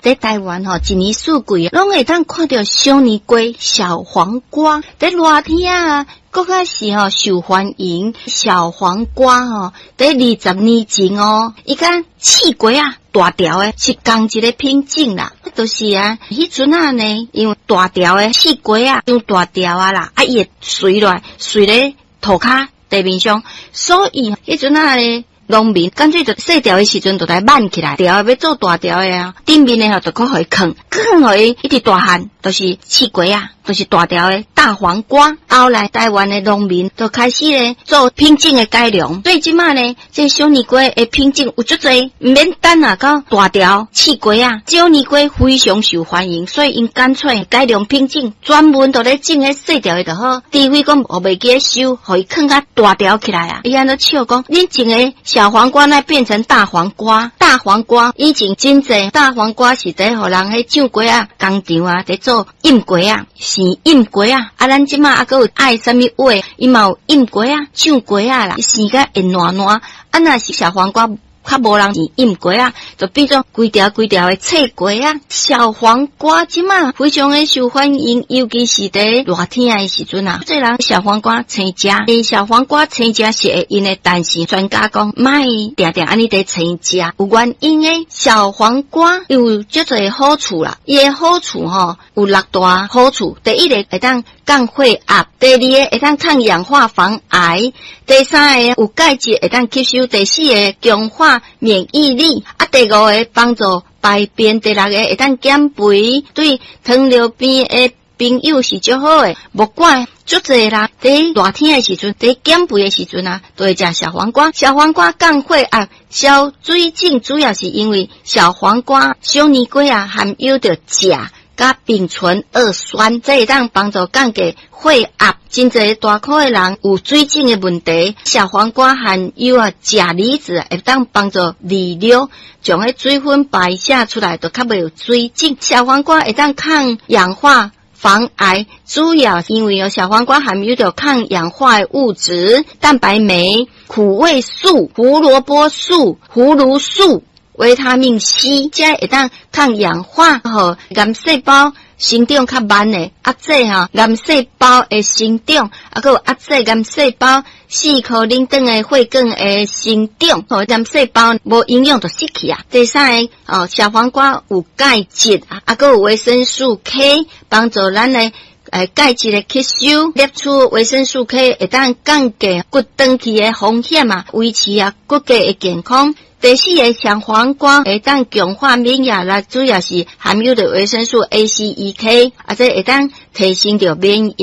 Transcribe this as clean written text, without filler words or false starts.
在台湾一年四季拢会当看到小泥龟、小黄瓜，在热天啊，搁较是受欢迎。小黄瓜在20年前伊甲刺龟啊大条诶，是同一个品种啦。就是迄阵呢，因为大条诶刺龟啊，伤大条啦，伊会垂咧涂骹地面上，所以迄阵呢。农民干脆就细条的时阵就来挽起来，条要做大条的啊，顶面的就搁互伊啃互伊一直大汉，就是刺龟啊，就是大条的大黄瓜。后来台湾的农民就开始咧做品种的改良，所以即马呢，这小泥龟的品种有足侪，唔免等到大条刺龟啊，小泥龟非常受欢迎，所以因干脆改良品种，专门都咧种迄细条的就好，除非讲我袂记收，互伊啃较大条起来啊。伊安怎笑讲，恁种的小黄瓜那变成大黄瓜，大黄瓜以前真济大黄瓜是在互人迄唱歌啊、工厂啊在做饮歌啊、生饮歌啊。咱即马还有爱什么话，伊嘛有饮歌啊、唱歌啊啦，生甲会烂烂。若是小黄瓜。较无人是饮过啊，就变做规条的脆过啊。小黄瓜即马非常的受欢迎，尤其是在热天的时阵啊，最人小黄瓜青食，小黄瓜青食是会因的，但是专家讲卖定定安尼在青食，有原因的。小黄瓜有足侪好处啦，伊的好处有6大好处。第一个会当降血压，第二个会当抗氧化防癌，第三个有钙质会当吸收，第四个强化免疫力，第5个帮助排便，第6个会当减肥，对糖尿病的朋友是最好的。不管足侪啦，在热天的时阵，在减肥的时阵啊，都会食小黄瓜。小黄瓜降血压、消水肿，主要是因为小黄瓜、小泥龟啊含有着钾甲丙醇二酸，这会当帮助降低血压。真侪大块的人有水肿的问题，小黄瓜含有钾离子，会当帮助利尿，将迄水分排泄出来，就较袂有水肿。小黄瓜会当抗氧化。防癌主要因为小黄瓜含有着抗氧化的物质，蛋白酶、苦味素、胡萝卜素、葫芦素、维他命 C， 这会当抗氧化，和癌细胞生长较慢的压制癌细胞的生长，还有压制癌细胞4颗铃铛的血管的生长，和癌细胞无营养就失去啊。第三个小黄瓜有钙质，还有维生素 K， 帮助咱的钙质的吸收，摄取维生素 K 会当降低骨断去的风险啊，维持骨骼的健康。第四个小黄瓜会当强化免疫力，主要是含有的维生素 A、C、E、K， 这会当提升着免疫。